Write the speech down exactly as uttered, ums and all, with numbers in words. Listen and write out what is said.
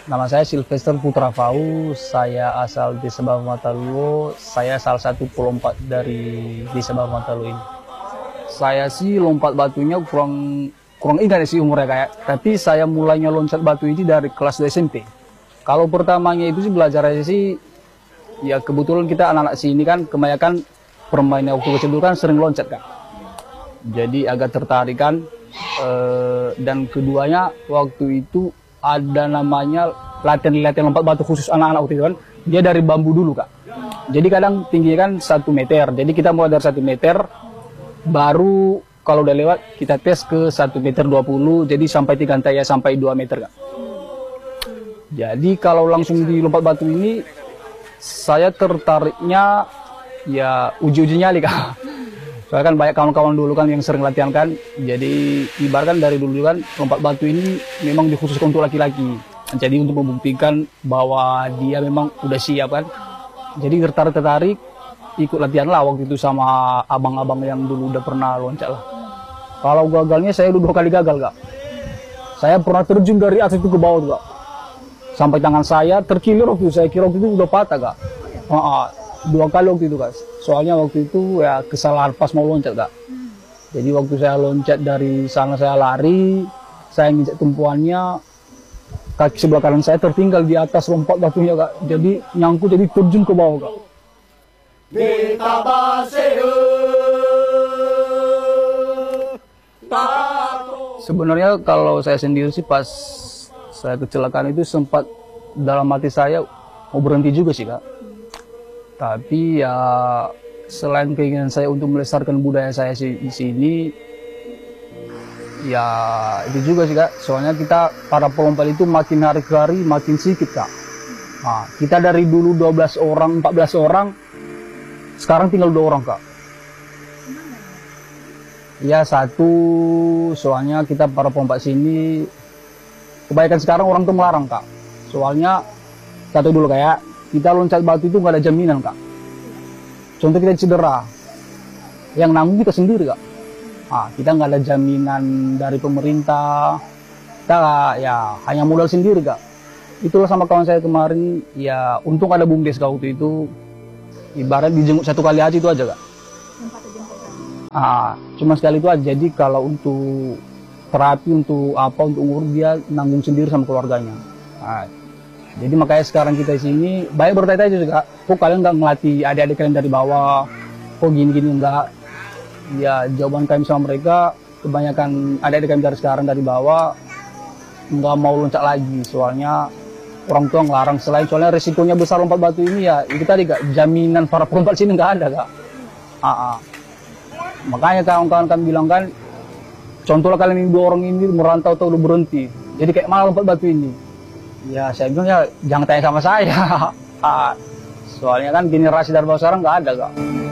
Nama saya Sylvester Putra Fau, saya asal Desa Bawah Mataluo, saya salah satu pelompat dari Desa Bawah Mataluo ini. Saya sih lompat batunya kurang kurang ingat sih umurnya kayak, tapi saya mulainya loncat batu ini dari kelas dua S M P. Kalau pertamanya itu sih belajar aja sih, ya kebetulan kita anak-anak sini kan kebanyakan permainan waktu kecil dulu kan sering loncat kan. Jadi agak tertarik kan, eh, dan keduanya waktu itu ada namanya latihan-latihan lompat batu khusus anak-anak waktu itu kan. Dia dari bambu dulu kak. Jadi kadang tingginya kan satu meter. Jadi kita mulai dari satu meter, baru kalau udah lewat kita tes ke satu meter dua puluh. Jadi sampai tiga ya sampai dua meter kak. Jadi kalau langsung di lompat batu ini, saya tertariknya ya uji-uji nyali kak. Soalnya kan banyak kawan-kawan dulu kan yang sering latihan kan. Jadi ibaratkan dari dulu kan lompat batu ini memang dikhususkan untuk laki-laki. Jadi untuk membuktikan bahwa dia memang udah siap kan. Jadi tertarik-tertarik ikut latihan lah waktu itu sama abang-abang yang dulu udah pernah loncat lah. Kalau gagalnya saya udah dua kali gagal kak. Saya pernah terjun dari atas itu ke bawah tuh kak. Sampai tangan saya terkilir waktu itu. Saya kira waktu itu udah patah kak. Uh -uh. Dua kali waktu itu kak, soalnya waktu itu ya kesalahan pas mau loncat kak. Jadi waktu saya loncat dari sana saya lari, saya nginjak tumpuannya, kaki sebelah kanan saya tertinggal di atas lompat batunya kak. Jadi nyangkut jadi terjun ke bawah kak. Sebenarnya kalau saya sendiri sih pas saya kecelakaan itu sempat dalam hati saya mau berhenti juga sih kak. Tapi ya selain keinginan saya untuk melestarikan budaya saya di sini, ya itu juga sih kak. Soalnya kita para pelompat itu makin hari ke hari makin sedikit kak. Nah, kita dari dulu dua belas orang, empat belas orang, sekarang tinggal dua orang kak. Ya satu, soalnya kita para pelompat sini, kebanyakan sekarang orang tuh melarang kak. Soalnya satu dulu kayak, kita loncat batu itu nggak ada jaminan kak. Contoh kita cedera, yang nanggung kita sendiri kak. Nah, kita nggak ada jaminan dari pemerintah. Kita ya hanya modal sendiri kak. Itulah sama kawan saya kemarin. Ya untung ada bumdes kak waktu itu. Ibarat dijenguk satu kali aja itu aja kak. Ah, cuma sekali itu aja. Jadi kalau untuk terapi untuk apa untuk ngurus dia nanggung sendiri sama keluarganya. Nah, jadi makanya sekarang kita di sini banyak bertanya-tanya juga, kok kalian nggak ngelatih adik-adik kalian dari bawah, kok gini-gini enggak? Ya jawaban kami sama mereka, kebanyakan adik-adik kami dari sekarang dari bawah nggak mau loncat lagi, soalnya orang tua ngelarang. Selain soalnya resikonya besar lompat batu ini ya, itu tadi kak, jaminan para pelompat sini nggak ada kak. Ah, ah. Makanya kawan-kawan kami bilang kan, contohlah kalian ini dua orang ini merantau atau udah berhenti, jadi kayak mana lompat batu ini? Ya saya bilang ya jangan tanya sama saya. Soalnya kan generasi dari bawah sekarang nggak ada kak.